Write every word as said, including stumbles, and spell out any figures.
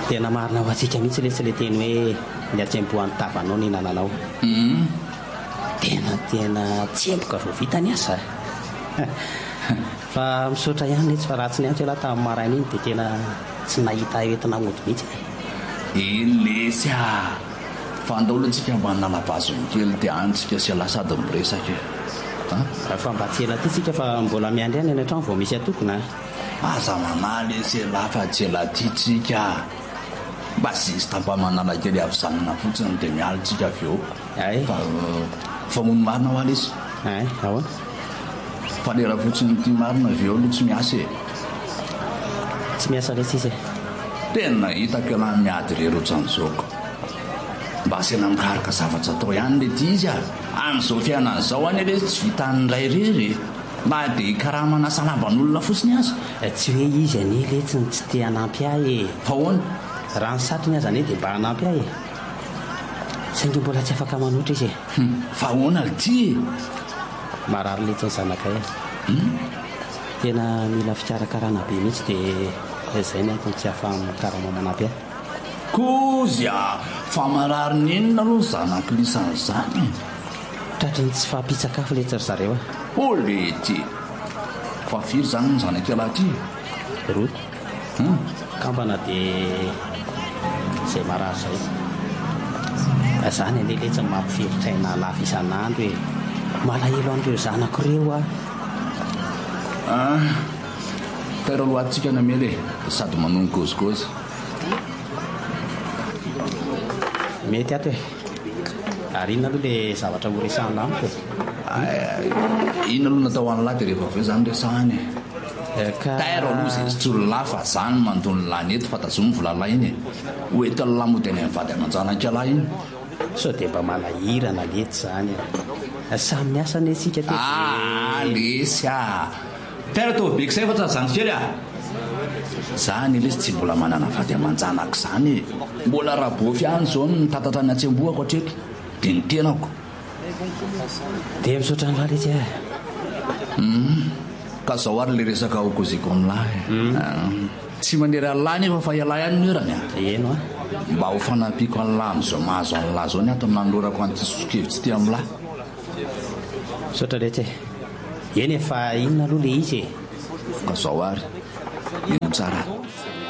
tena marina ho antsika mihitsy lesy le teny hoe ny atsempohan'ny tavanao ny nananao. Tena tena tsempoka vao vita ny asa. Fa misaotra ihany letsy fa ratsy ny antso ela tamin'ny maraina iny dia tena tsy nahita entina mody mihitsy. Eny lesy a fa andaolantsika mba nalabazony kely dia antsika sy lasady miresaka. Fa mba tsy ela titsika fa mbola miandry any any an-trano vao misy atokona. Aza manaly sy ela fa tsy ela titsika mba sisy tampamanala kely avy zanona fotsiny dia mialitsika avy eo. Ay fa fa mono marina ho aly izy. Ay ahoana fa lera fotsiny ty marina avy eo aloha tsy miasa e. Tsy miasa lesy izy. Tena hitako ela miady reroatsan'izao mba asena mikarika zavatra atao ihany le ty izy a amin'izao fiainan'izao any le tsy vitan'ny ray rery na dia karaha manasa lamban'olona fosiny aza. Tsy hoe izy anie letsiny tsy te hanampy ahy e. Fa hoana raha ny satriny aza anie dia mba hanampy ahy e. Saingy mbola tsy afaka manoatra izy e. Fa hoana le ty marary letsiny zanakay. Tena mila fikarakarana be mihitsy dia izay ny antony tsy afa mikarama manampy ahy. Kozya fa marary ninona aloha zanako lisan'izany. Tratriny tsy fahampitsakafo letsy ry zareo a. O lety fa firy zany ny zanak'ela ty? Roa kambana dia izay marary izay. Zany anie letsy mampiferitraina lafa isan'andro e. Malahelo an'ireo zanako ireo a. Tera lohatsika namely e sady manony gôzigôzy. Mety ato e. Ary inona aloha le zavatra ho resahan'ny lamiko e. Ino aloha natao an'lahy dia rehefa avy eo zany resahany e. Tairo aloha izay tsy ololahy fa zany mandony lahy neto fa tazomy volalay iny e. Hoentin'ny lahy modeny amin'ny vady aman-janak'alahy iny. So dia mba malahirana lety zany e. Samy miasa ny sika teto. Ah lesy a. Tairo ataovy be kisay fa tsy zany kely a. Zany lesy tsy mbola manana vady aman-janako zany e. Mbola rabofy ihany zao mitantatra ny atsembohako hatreto dia ny tenako. Dia misaotra ny lahy letsy e. Ka zao ary le resaka okoziko amin'lahy. Tsy manery an'lahy nefa fa ialahy ihany ny herany a. Eno a. Mba ho fanampiako an'lahy amin'izao mahazo an'lahy zao ny ato nanolorako an'ity sosokevitsy ty amin'lahy. Misaotra letsy e. Eny e fa inona aloha le izy e. Ka zao ary ino tsara.